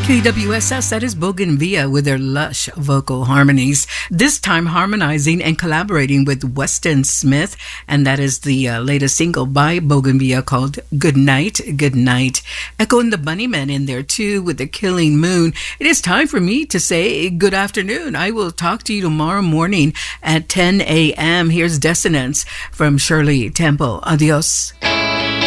KWSS, that is Bougainvillea with their lush vocal harmonies, this time harmonizing and collaborating with Weston Smith, and that is the latest single by Bougainvillea called Good Night, Good Night. Echoing the Bunnymen in there too with the Killing Moon. It is time for me to say good afternoon. I will talk to you tomorrow morning at 10 a.m. Here's Dissonance from Shirley Temple. Adios.